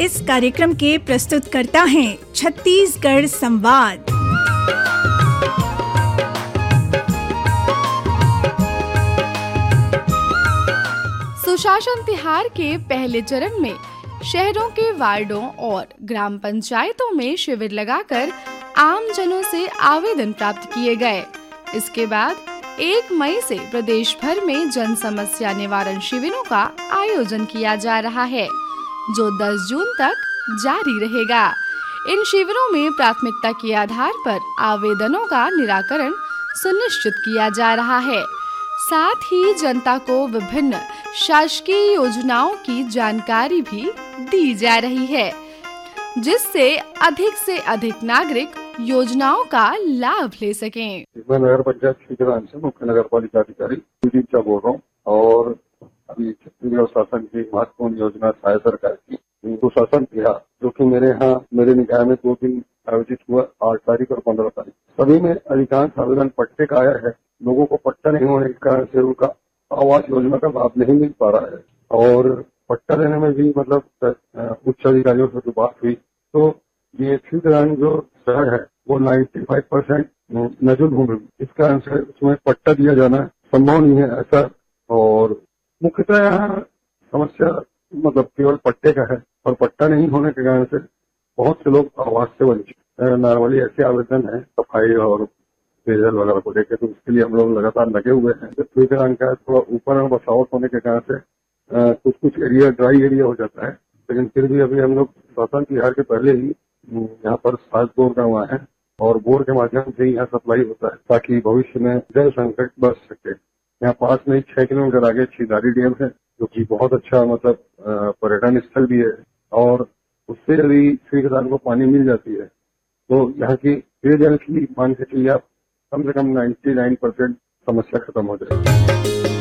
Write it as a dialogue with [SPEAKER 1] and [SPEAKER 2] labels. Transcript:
[SPEAKER 1] इस कार्यक्रम के प्रस्तुतकर्ता हैं छत्तीसगढ़ संवाद।
[SPEAKER 2] सुशासन तिहार के पहले चरण में शहरों के वार्डों और ग्राम पंचायतों में शिविर लगाकर आम जनों से आवेदन प्राप्त किए गए। इसके बाद 1 मई से प्रदेश भर में जन समस्या निवारण शिविरों का आयोजन किया जा रहा है, जो 10 जून तक जारी रहेगा। इन शिविरों में प्राथमिकता के आधार पर आवेदनों का निराकरण सुनिश्चित किया जा रहा है। साथ ही जनता को विभिन्न शासकीय योजनाओं की जानकारी भी दी जा रही है, जिससे से अधिक नागरिक योजनाओं का लाभ ले सकें।
[SPEAKER 3] मैं नगर पंचायत श्रीग्राम से मुख्य नगर पालिका अधिकारी सुजीत बोल रहा हूँ और अभी छत्तीसगढ़ शासन की महत्वपूर्ण योजना सहाय सरकार की सुशासन तिहार, जो कि मेरे यहाँ मेरे निकाय में 2 दिन आयोजित हुआ, 8 तारीख और 15 तारीख। सभी में अधिकांश आवेदन पट्टे का आया है। लोगों को पट्टा नहीं होने के कारण से उनका आवास योजना का लाभ नहीं मिल पा रहा है और पट्टा देने में भी मतलब उच्च अधिकारियों से जो बात हुई तो ये श्रीग्राम जो शहर है वो 95% नजूल भूमि, इस कारण से उसमें पट्टा दिया जाना संभव नहीं है ऐसा। और मुख्यतः यहाँ समस्या मतलब केवल पट्टे का है और पट्टा नहीं होने के कारण से बहुत से लोग आवास से वंचित। नॉर्मली ऐसे आवेदन है सफाई और पेयजल वगैरह को लेकर, तो उसके लिए हम लोग लगातार लगे हुए हैं। श्रीग्राम का थोड़ा ऊपर और बसावट होने के कारण से कुछ एरिया ड्राई एरिया हो जाता है, लेकिन फिर भी अभी हम लोग सुशासन तिहार के पहले ही यहाँ पर 7 बोर करवाए हैं और बोर के माध्यम से यहाँ सप्लाई होता है ताकि भविष्य में जल संकट बच सके। यहाँ पास में 6 किलोमीटर आगे छिदारी डैम है, जो कि बहुत अच्छा मतलब पर्यटन स्थल भी है और उससे यदि श्रीग्राम को पानी मिल जाती है तो यहाँ की पेयजल की मान के चलिए आप कम से कम 99% समस्या खत्म हो जाएगी।